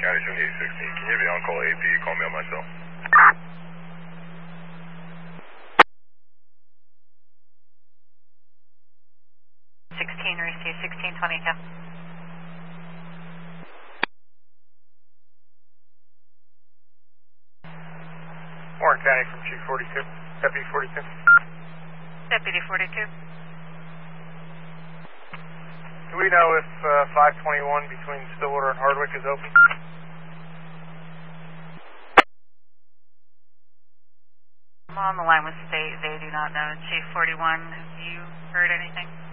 County 7816. Can you be on call AP? Call me on my cell. 16, receive 1622. Warren County from Chief 42, Deputy 42. Deputy 42. Do we know if 521 between Stillwater and Hardwick is open? I'm on the line with state. They do not know. Chief 41, have you heard anything?